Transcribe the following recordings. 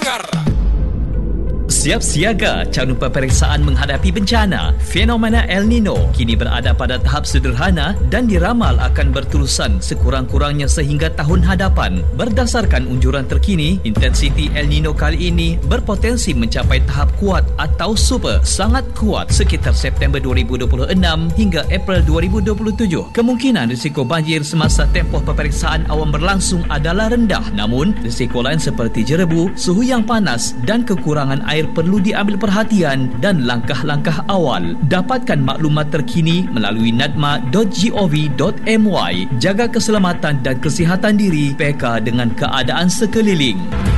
Melanggar. Siap siaga calon peperiksaan menghadapi bencana. Fenomena El Nino kini berada pada tahap sederhana dan diramal akan berterusan sekurang-kurangnya sehingga tahun hadapan. Berdasarkan unjuran terkini, intensiti El Nino kali ini berpotensi mencapai tahap kuat atau super sangat kuat sekitar September 2026 hingga April 2027. Kemungkinan risiko banjir semasa tempoh peperiksaan awan berlangsung adalah rendah, namun risiko lain seperti jerebu, suhu yang panas dan kekurangan air perlu diambil perhatian dan langkah-langkah awal. Dapatkan maklumat terkini melalui nadma.gov.my. Jaga keselamatan dan kesihatan diri, peka dengan keadaan sekeliling.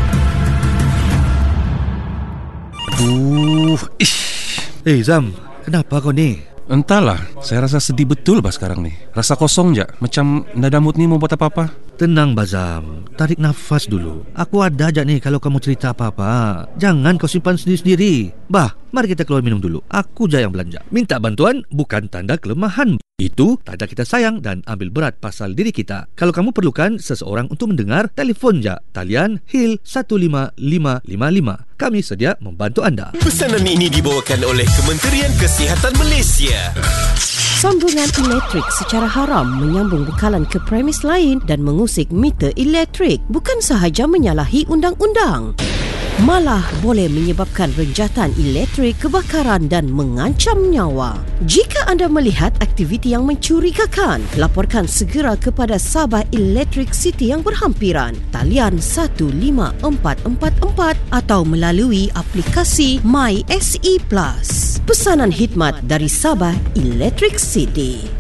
Zam, kenapa kau ni? Entahlah, saya rasa sedih betul sekarang ni. Rasa kosong je, macam nada mood ni mau buat apa-apa. Tenang Bazam, tarik nafas dulu. Aku ada aja nih kalau kamu cerita apa-apa. Jangan kau simpan sendiri-sendiri. Mari kita keluar minum dulu. Aku je yang belanja. Minta bantuan bukan tanda kelemahan. Itu tanda kita sayang dan ambil berat pasal diri kita. Kalau kamu perlukan seseorang untuk mendengar, telefon je talian HIL 15555. Kami sedia membantu anda. Pesanan ini dibawakan oleh Kementerian Kesihatan Malaysia. Sambungan elektrik secara haram menyambung bekalan ke premis lain dan mengusik meter elektrik bukan sahaja menyalahi undang-undang, malah boleh menyebabkan renjatan elektrik, kebakaran dan mengancam nyawa. Jika anda melihat aktiviti yang mencurigakan, laporkan segera kepada Sabah Electric City yang berhampiran, talian 15444 atau melalui aplikasi My SE Plus. Pesanan khidmat dari Sabah Electric City.